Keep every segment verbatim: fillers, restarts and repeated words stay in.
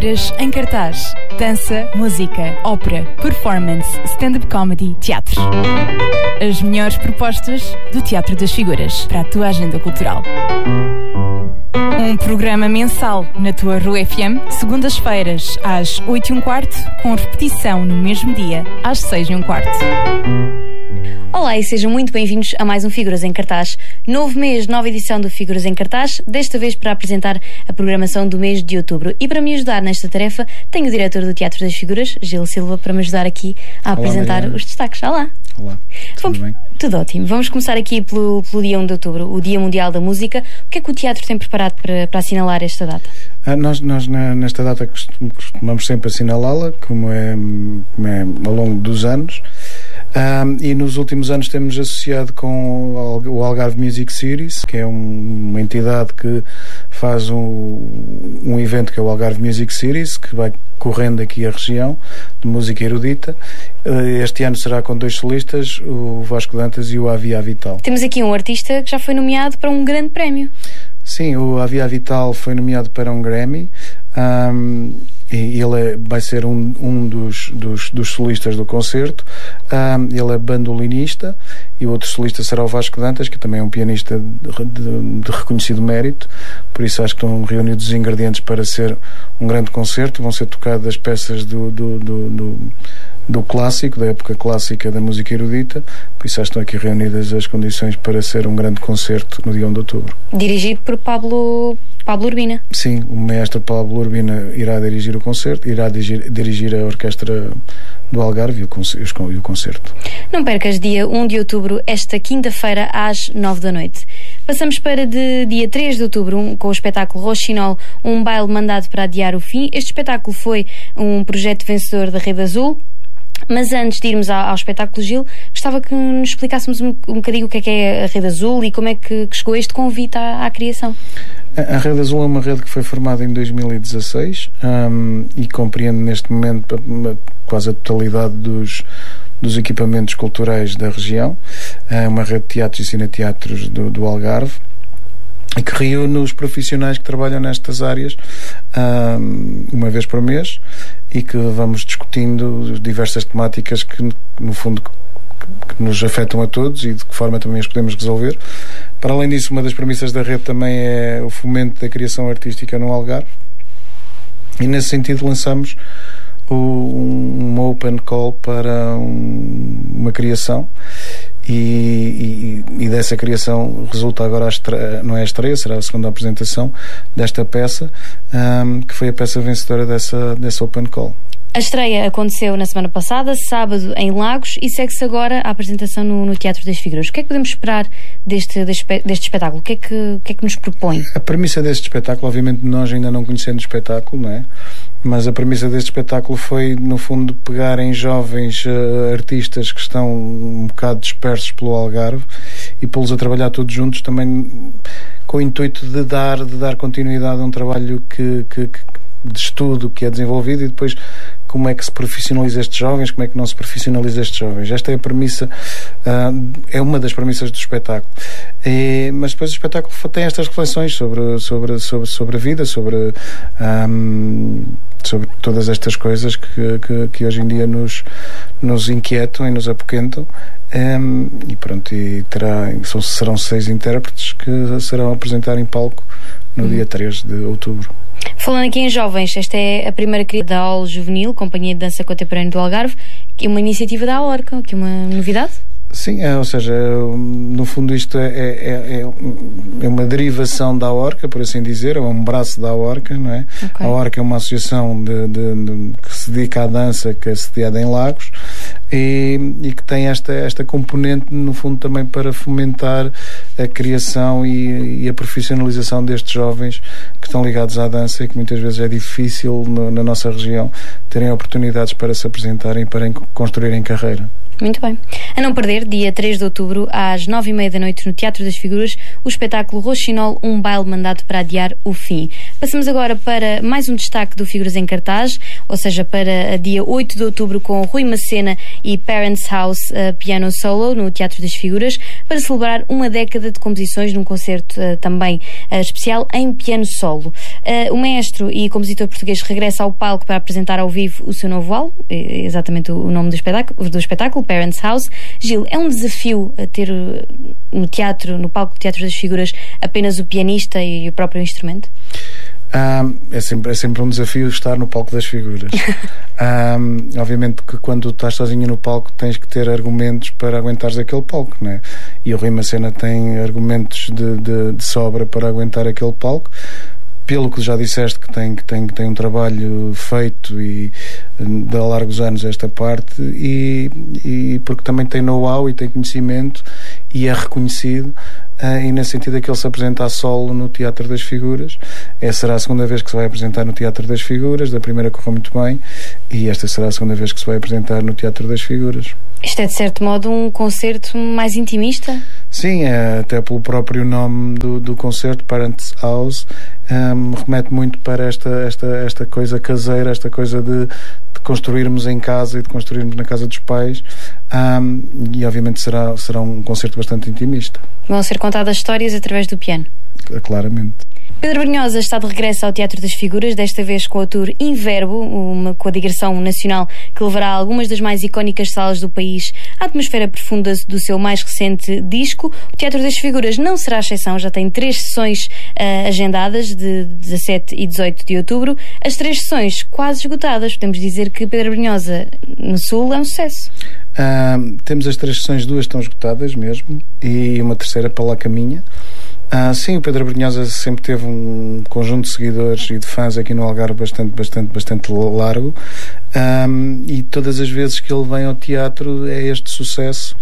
Figuras em cartaz. Dança, música, ópera, performance, stand-up comedy, teatro. As melhores propostas do Teatro das Figuras para a tua agenda cultural. Um programa mensal na tua Rua F M, segundas-feiras às oito e um quarto, com repetição no mesmo dia às seis e um quarto. Olá e sejam muito bem-vindos a mais um Figuras em Cartaz. Novo mês, nova edição do Figuras em Cartaz, desta vez para apresentar a programação do mês de outubro. E para me ajudar nesta tarefa, tenho o diretor do Teatro das Figuras, Gil Silva, para me ajudar aqui a Olá, apresentar Mariana. Os destaques. Olá. Olá, tudo Vamos, bem? Tudo ótimo. Vamos começar aqui pelo, pelo dia um de outubro, o Dia Mundial da Música. O que é que o teatro tem preparado para, para assinalar esta data? Ah, nós, nós na, nesta data costumamos sempre assinalá-la, como é, como é ao longo dos anos. Um, e nos últimos anos temos associado com o Algarve Music Series, que é um, uma entidade que faz um, um evento que é o Algarve Music Series, que vai correndo aqui a região de música erudita. Este ano será com dois solistas, o Vasco Dantas e o Avia Vital. Temos aqui um artista que já foi nomeado para um grande prémio. Sim, o Avia Vital foi nomeado para um Grammy. Um, e ele é, vai ser um, um dos, dos, dos solistas do concerto. Um, ele é bandolinista, e o outro solista será o Vasco Dantas, que também é um pianista de, de, de reconhecido mérito. Por isso acho que estão reunidos os ingredientes para ser um grande concerto. Vão ser tocadas peças do, do, do, do, do clássico, da época clássica da música erudita. Por isso acho que estão aqui reunidas as condições para ser um grande concerto no dia um de outubro. Dirigido por Pablo... Pablo Urbina. Sim, o maestro Pablo Urbina irá dirigir o concerto, irá dirigir, dirigir a orquestra do Algarve e o, e o concerto. Não percas dia um de outubro, esta quinta-feira às nove da noite. Passamos para de dia três de outubro um, com o espetáculo Roxinol, um baile mandado para adiar o fim. Este espetáculo foi um projeto vencedor da Rede Azul. Mas antes de irmos ao, ao espetáculo, Gil, gostava que nos explicássemos um, um bocadinho o que é que é a Rede Azul e como é que, que chegou este convite à, à criação. A, a Rede Azul é uma rede que foi formada em dois mil e dezasseis um, e compreende neste momento quase a totalidade dos, dos equipamentos culturais da região. É uma rede de teatros e cineteatros do, do Algarve, e que reúne os profissionais que trabalham nestas áreas um, uma vez por mês, e que vamos discutindo diversas temáticas que, no fundo, que, que nos afetam a todos e de que forma também as podemos resolver. Para além disso, uma das premissas da rede também é o fomento da criação artística no Algarve, e nesse sentido lançamos o, um open call para um, uma criação. E, e, e dessa criação resulta agora a estreia, não é a estreia, será a segunda apresentação desta peça, um, que foi a peça vencedora dessa, dessa Open Call. A estreia aconteceu na semana passada, sábado, em Lagos, e segue-se agora a apresentação no, no Teatro das Figuras. O que é que podemos esperar deste, deste, deste espetáculo? O que, é que, o que é que nos propõe? A premissa deste espetáculo, obviamente nós ainda não conhecemos o espetáculo, não é? Mas a premissa deste espetáculo foi, no fundo, pegar em jovens uh, artistas que estão um bocado dispersos pelo Algarve e pô-los a trabalhar todos juntos, também com o intuito de dar, de dar continuidade a um trabalho que, que, que, de estudo que é desenvolvido, e depois como é que se profissionaliza estes jovens, como é que não se profissionaliza estes jovens. Esta é a premissa, uh, é uma das premissas do espetáculo. E, mas depois o espetáculo tem estas reflexões sobre, sobre, sobre, sobre a vida, sobre, um, sobre todas estas coisas que, que, que hoje em dia nos, nos inquietam e nos apoquentam. Um, e pronto, e terá, são, serão seis intérpretes que serão a apresentar em palco no dia três de outubro. Falando aqui em jovens, esta é a primeira criação da A O L Juvenil, Companhia de Dança Contemporânea do Algarve, que é uma iniciativa da Aorca, que é uma novidade? Sim, é, ou seja, no fundo isto é, é, é uma derivação da Aorca, por assim dizer, é um braço da Aorca, não é? Okay. A Aorca é uma associação de, de, de, que se dedica à dança, que é sediada em Lagos, e, e que tem esta, esta componente, no fundo, também para fomentar a criação e, e a profissionalização destes jovens que estão ligados à dança, e que muitas vezes é difícil no, na nossa região terem oportunidades para se apresentarem e para construírem carreira. Muito bem. A não perder, dia três de outubro, às nove e meia da noite, no Teatro das Figuras, o espetáculo Roxinol, um baile mandado para adiar o fim. Passamos agora para mais um destaque do Figuras em Cartaz, ou seja, para dia oito de outubro, com Rui Macena e Parents House uh, Piano Solo, no Teatro das Figuras, para celebrar uma década de composições num concerto uh, também uh, especial em piano solo. Uh, o maestro e compositor português regressa ao palco para apresentar ao vivo o seu novo álbum, exatamente o nome do espetáculo, do espetáculo Parents House. Gil, é um desafio ter no teatro, no palco do Teatro das Figuras, apenas o pianista e o próprio instrumento? Um, é, sempre, é sempre um desafio estar no palco das figuras. um, obviamente que quando estás sozinho no palco tens que ter argumentos para aguentares aquele palco, né? E o Rui Macena tem argumentos de, de, de sobra para aguentar aquele palco, pelo que já disseste que tem, que tem, que tem um trabalho feito e de há largos anos esta parte, e, e porque também tem know-how e tem conhecimento e é reconhecido, uh, e nesse sentido é que ele se apresenta a solo no Teatro das Figuras. Essa será a segunda vez que se vai apresentar no Teatro das Figuras, da primeira correu muito bem, e esta será a segunda vez que se vai apresentar no Teatro das Figuras. Isto é, de certo modo, um concerto mais intimista? Sim, é, até pelo próprio nome do, do concerto, Parents House, um, remete muito para esta, esta, esta coisa caseira, esta coisa de, de construirmos em casa e de construirmos na casa dos pais, um, e obviamente será, será um concerto bastante intimista. Vão ser contadas histórias através do piano? Claramente. Pedro Brunhosa está de regresso ao Teatro das Figuras, desta vez com a tour Inverbo, uma, com a digressão nacional que levará a algumas das mais icónicas salas do país à atmosfera profunda do seu mais recente disco. O Teatro das Figuras não será a exceção, já tem três sessões uh, agendadas, de dezassete e dezoito de outubro. As três sessões quase esgotadas. Podemos dizer que Pedro Brunhosa no Sul é um sucesso. Uh, temos as três sessões, duas estão esgotadas mesmo, e uma terceira para lá caminha. Ah, sim, o Pedro Brunhosa sempre teve um conjunto de seguidores e de fãs aqui no Algarve bastante, bastante, bastante largo, um, e todas as vezes que ele vem ao teatro é este sucesso,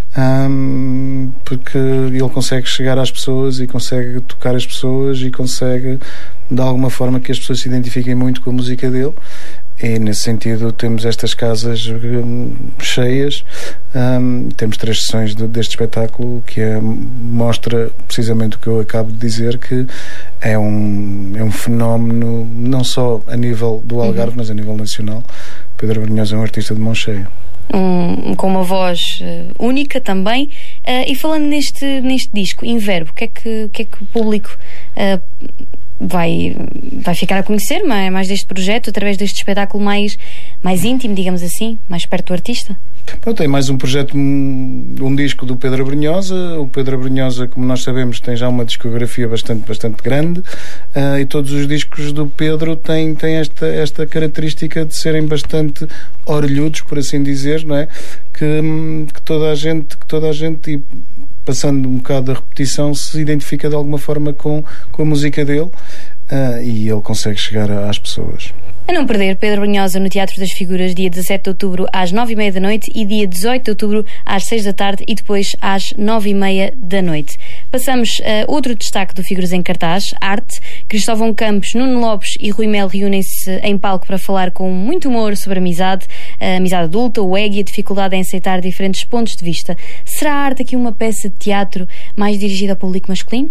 um, porque ele consegue chegar às pessoas e consegue tocar as pessoas e consegue de alguma forma que as pessoas se identifiquem muito com a música dele. E nesse sentido temos estas casas um, cheias, um, temos três sessões de, deste espetáculo, que é, mostra precisamente o que eu acabo de dizer, que é um, é um fenómeno não só a nível do Algarve, uhum, mas a nível nacional. Pedro Brunhosa é um artista de mão cheia. Um, com uma voz uh, única também, uh, e falando neste, neste disco, Inverbo, o que é que, o que, é que o público uh, vai, vai ficar a conhecer mais, mais deste projeto, através deste espetáculo mais, mais íntimo, digamos assim, mais perto do artista? Bom, tem mais um projeto, um, um disco do Pedro Brunhosa. O Pedro Brunhosa, como nós sabemos, tem já uma discografia bastante, bastante grande, uh, e todos os discos do Pedro têm, têm esta, esta característica de serem bastante orelhudos, por assim dizer, não é? Que, que toda a gente, que toda a gente, e passando um bocado da repetição, se identifica de alguma forma com, com a música dele, uh, e ele consegue chegar às pessoas. A não perder, Pedro Brunhosa no Teatro das Figuras, dia dezassete de outubro às nove e meia da noite e dia dezoito de outubro às seis da tarde e depois às nove e meia da noite. Passamos a outro destaque do Figuras em Cartaz, arte. Cristóvão Campos, Nuno Lopes e Rui Melo reúnem-se em palco para falar com muito humor sobre a amizade, a amizade adulta, o ego e a dificuldade em aceitar diferentes pontos de vista. Será a arte aqui uma peça de teatro mais dirigida ao público masculino?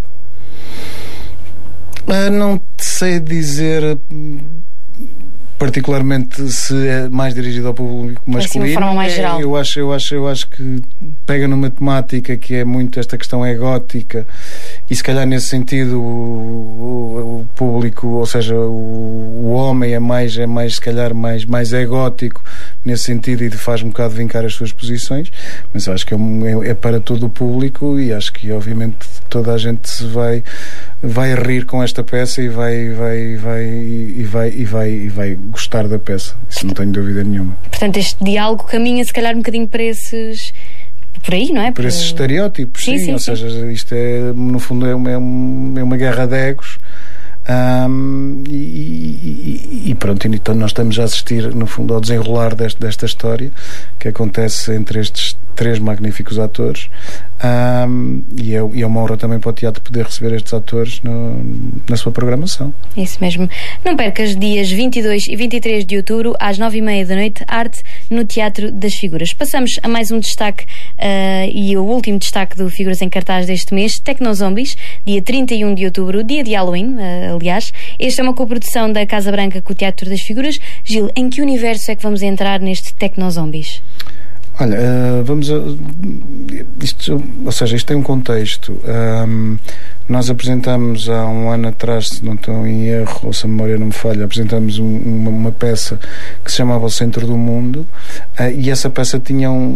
Uh, não sei dizer particularmente se é mais dirigido ao público masculino. Assim, de uma forma mais geral. Eu acho, eu acho, eu acho que pega numa temática que é muito esta questão egótica, e se calhar nesse sentido o, o, o público, ou seja, o, o homem é mais, é mais se calhar mais, mais egótico nesse sentido, e faz um bocado vincar as suas posições, mas eu acho que é, é, é para todo o público, e acho que obviamente toda a gente se vai vai rir com esta peça e vai vai vai e vai e vai e vai gostar da peça, isso não tenho dúvida nenhuma. Portanto, este diálogo caminha se calhar um bocadinho para esses, por aí, não é? Por esses estereótipos, sim, sim, sim, ou sim. seja, isto é, no fundo é uma, é uma guerra de egos. Um, e, e, e pronto, então nós estamos a assistir no fundo ao desenrolar deste, desta história que acontece entre estes três magníficos atores, um, e, é, e é uma honra também para o teatro poder receber estes atores no, na sua programação. Isso mesmo. Não percas dias vinte e dois e vinte e três de outubro às nove e meia da noite, arte no Teatro das Figuras. Passamos a mais um destaque uh, e o último destaque do Figuras em Cartaz deste mês, Tecnozombies, dia trinta e um de outubro, dia de Halloween, uh, aliás. Esta é uma coprodução da Casa Branca com o Teatro das Figuras. Gil, em que universo é que vamos entrar neste Tecnozombies? Olha, uh, vamos a, isto, ou seja, isto tem um contexto. Um, nós apresentamos há um ano atrás, se não estou em erro, ou se a memória não me falha, apresentamos um, uma, uma peça que se chamava O Centro do Mundo, uh, e essa peça tinha um,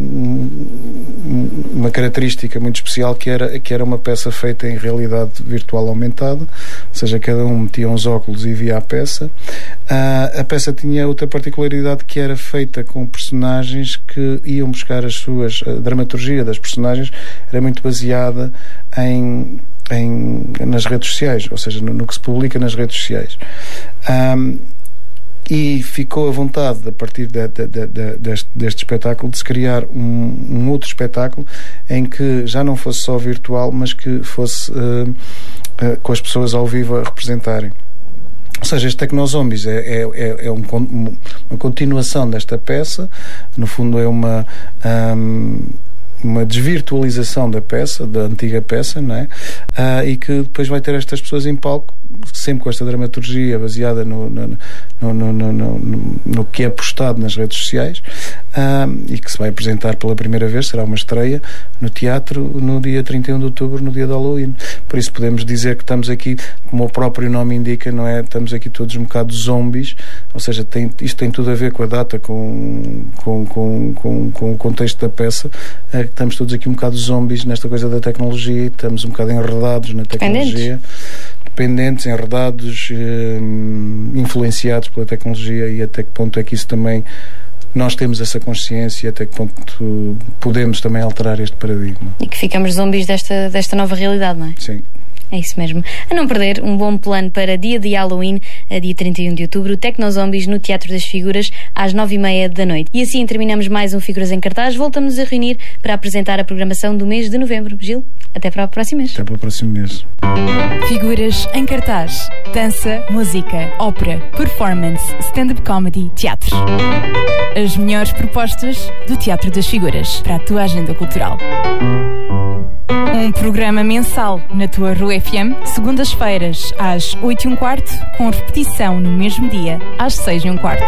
um, uma característica muito especial, que era, que era uma peça feita em realidade virtual aumentada, ou seja, cada um metia uns óculos e via a peça. Uh, a peça tinha outra particularidade, que era feita com personagens que iam buscar as suas... A dramaturgia das personagens era muito baseada em, em, nas redes sociais, ou seja, no, no que se publica nas redes sociais. Um, e ficou à vontade, a partir de, de, de, de, deste, deste espetáculo, de se criar um, um outro espetáculo em que já não fosse só virtual, mas que fosse uh, uh, com as pessoas ao vivo a representarem. Ou seja, este Tecnozombies é, é, é, é um, uma continuação desta peça. No fundo é uma, um, uma desvirtualização da peça, da antiga peça, não é? Uh, e que depois vai ter estas pessoas em palco, sempre com esta dramaturgia baseada no, no, no, no, no, no, no que é postado nas redes sociais, um, e que se vai apresentar pela primeira vez, será uma estreia no teatro no dia trinta e um de outubro, no dia de Halloween. Por isso podemos dizer que estamos aqui, como o próprio nome indica, não é? Estamos aqui todos um bocado zombies, ou seja, tem, isto tem tudo a ver com a data, com, com, com, com, com o contexto da peça. É, estamos todos aqui um bocado zombies nesta coisa da tecnologia, estamos um bocado enredados na tecnologia, dependentes, enredados, eh, influenciados pela tecnologia, e até que ponto é que isso também nós temos essa consciência, até que ponto podemos também alterar este paradigma. E que ficamos zombies desta, desta nova realidade, não é? Sim. É isso mesmo. A não perder, um bom plano para dia de Halloween, a dia trinta e um de outubro, Tecnozombies no Teatro das Figuras, às nove e meia da noite. E assim terminamos mais um Figuras em Cartaz. Voltamos a reunir para apresentar a programação do mês de novembro. Gil, até para o próximo mês. Até para o próximo mês. Figuras em Cartaz. Dança, música, ópera, performance, stand-up comedy, teatro. As melhores propostas do Teatro das Figuras para a tua agenda cultural. Um programa mensal na tua Rua F M, segundas-feiras às oito e um quarto, com repetição no mesmo dia, às seis e um quarto.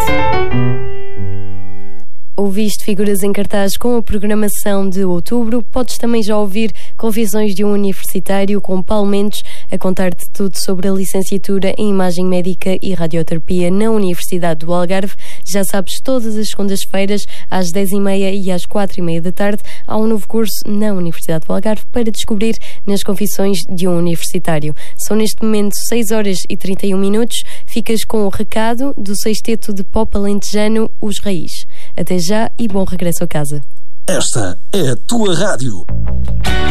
Ouviste Figuras em Cartaz com a programação de outubro. Podes também já ouvir Confissões de um Universitário com Paulo Mendes a contar-te tudo sobre a licenciatura em Imagem Médica e Radioterapia na Universidade do Algarve. Já sabes, todas as segundas-feiras às dez e meia e às quatro e meia da tarde há um novo curso na Universidade do Algarve para descobrir nas Confissões de um Universitário. São neste momento seis horas e trinta e um minutos. Ficas com o recado do sexteto de pop alentejano Os Raiz. Até já e bom regresso a casa. Esta é a tua rádio.